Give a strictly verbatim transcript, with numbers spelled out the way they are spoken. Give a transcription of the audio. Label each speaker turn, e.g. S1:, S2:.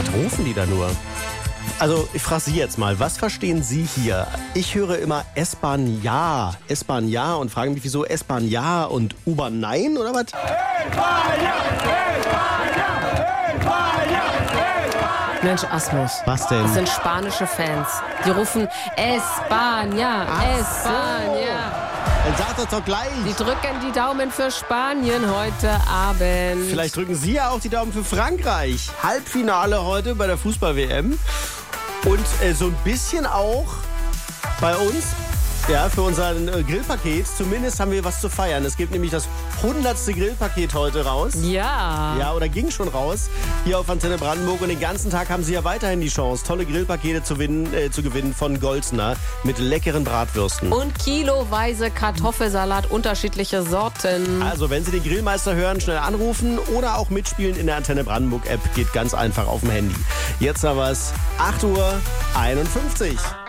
S1: Was rufen die da nur? Also, ich frage Sie jetzt mal, was verstehen Sie hier? Ich höre immer S-Bahn ja, S-Bahn ja und frage mich, wieso S-Bahn ja und U-Bahn nein oder was?
S2: Mensch, Asmus.
S1: Was denn?
S2: Das sind spanische Fans. Die rufen España, España.
S1: Dann sagt das doch gleich.
S2: Die drücken die Daumen für Spanien heute Abend.
S1: Vielleicht drücken Sie ja auch die Daumen für Frankreich. Halbfinale heute bei der Fußball-W M. Und äh, so ein bisschen auch bei uns, ja, für unser äh, Grillpaket. Zumindest haben wir was zu feiern. Es gibt nämlich das hundertste Grillpaket heute raus.
S2: Ja.
S1: Ja, oder ging schon raus, hier auf Antenne Brandenburg. Und den ganzen Tag haben Sie ja weiterhin die Chance, tolle Grillpakete zu, gewinnen, äh, zu gewinnen von Golzner mit leckeren Bratwürsten.
S2: Und kiloweise Kartoffelsalat, unterschiedliche Sorten.
S1: Also, wenn Sie den Grillmeister hören, schnell anrufen oder auch mitspielen in der Antenne Brandenburg App. Geht ganz einfach auf dem Handy. Jetzt haben wir es, acht Uhr einundfünfzig.